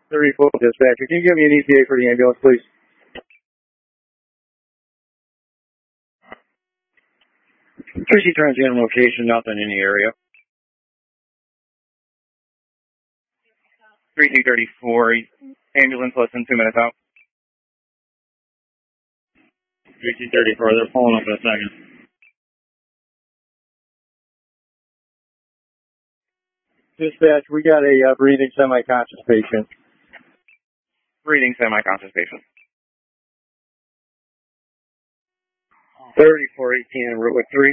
34 dispatcher. Can you give me an ETA for the ambulance, please? Tracy transient location, nothing in the area. 3234, ambulance less than 2 minutes out. 3234, they're pulling up in a second. Dispatch, we got a breathing semi-conscious patient. Breathing semi-conscious patient. 3418 en route with 3.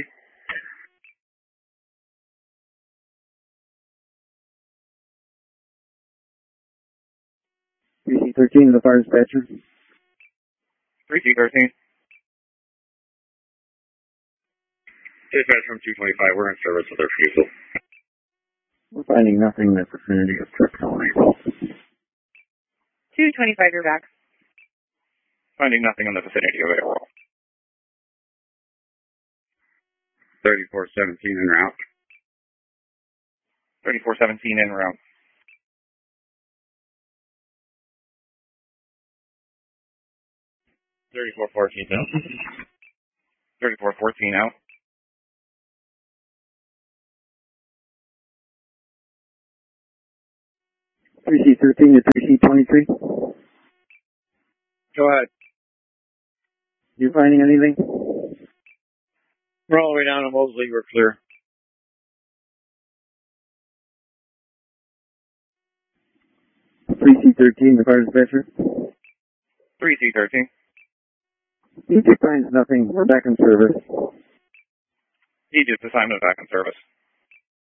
PC-13 to the fire dispatcher. 3213. Dispatch from 225, we're in service with our refusal. We're finding nothing in the vicinity of Terminal April. 225, you're back. Finding nothing in the vicinity of April. 3417 en route. 3417 en route. 3414 out. 3414 out. PC-13 to PC-23. Go ahead. You finding anything? We're all the way down to Mosley. We're clear. PC-13, the fire dispatcher. 3213. Egypt finds nothing. We're back in service. Egypt assignment back in service.